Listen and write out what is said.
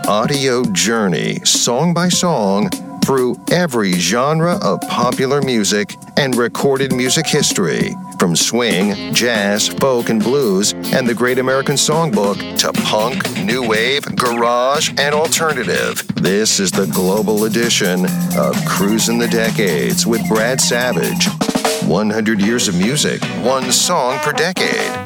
audio journey, song by song, through every genre of popular music and recorded music history, from swing, jazz, folk, and blues, and the Great American Songbook to punk, new wave, garage, and alternative. This is the global edition of Cruising the Decades with Brad Savage. 100 years of music, one song per decade.